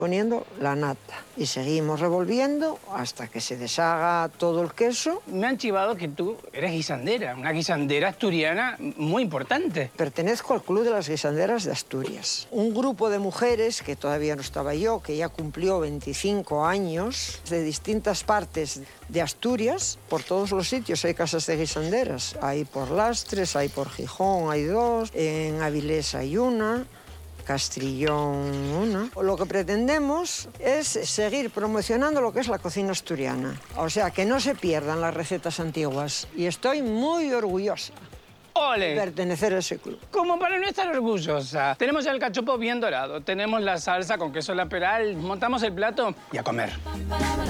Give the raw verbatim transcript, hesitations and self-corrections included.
poniendo la nata y seguimos revolviendo hasta que se deshaga todo el queso. Me han chivado que tú eres guisandera, una guisandera asturiana muy importante. Pertenezco al Club de las Guisanderas de Asturias. Un grupo de mujeres, que todavía no estaba yo, que ya cumplió veinticinco años, de distintas partes de Asturias, por todos los sitios hay casas de guisanderas. Hay por Lastres, hay por Gijón, hay dos, en Avilés hay una, Castrillón una. Lo que pretendemos es seguir promocionando lo que es la cocina asturiana. O sea, que no se pierdan las recetas antiguas. Y estoy muy orgullosa ¡Ole! de pertenecer a ese club. Como para no estar orgullosa. Tenemos el cachopo bien dorado, tenemos la salsa con queso la peral, montamos el plato y a comer.